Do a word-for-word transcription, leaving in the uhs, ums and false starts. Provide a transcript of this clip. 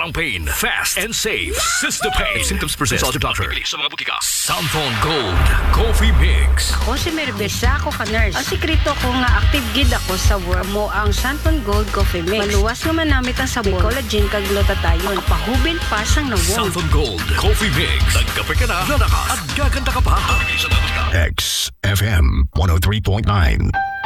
strong pain, fast and safe. Sistapain. If symptoms persist, consult your doctor. Sa mga butika. Santon Gold Coffee Mix. Ako si Merbesa, ako ka nurse. Ang sikreto ko nga active gid ako sa work mo ang Santon Gold Coffee Mix. Maluwas nga manamit ang sabon, collagen kag glutathione. Pahubil pa sang nawong. Santon Gold Coffee Mix. Nagkape ka na, lalakas at gaganda ka pa. X F M one oh three point nine.